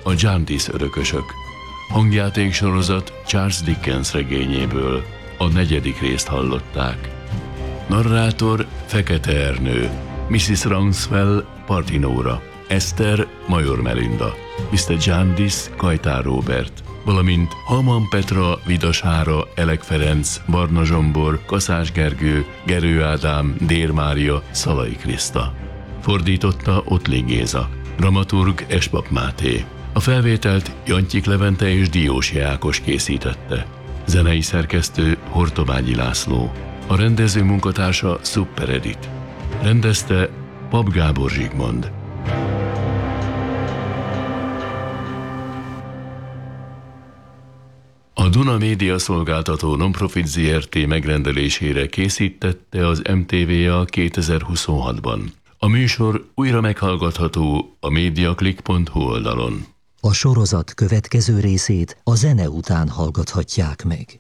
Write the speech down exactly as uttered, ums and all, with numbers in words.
a Jaundice örökösök. Hangjáték sorozat Charles Dickens regényéből. A negyedik részt hallották. Narrátor Fekete Ernő, missziz Rouncewell Partinóra, Eszter Major Melinda, miszter Jaundice Kajtár Róbert, valamint Halman Petra, Vidas Hára, Elek Ferenc, Barna Zsombor, Kaszás Gergő, Gerő Ádám, Dér Mária, Szalai Kriszta. Fordította Ottli Géza. Dramaturg Espap Máté. A felvételt Jantyik Levente és Diósi Ákos készítette. Zenei szerkesztő Hortobágyi László. A rendező munkatársa Super Edit. Rendezte Pap Gábor Zsigmond. A Duna Média Szolgáltató Nonprofit zé er té megrendelésére készítette az em té vé á kétezer-huszonhatban. A műsor újra meghallgatható a mediaclick pont hu oldalon. A sorozat következő részét a zene után hallgathatják meg.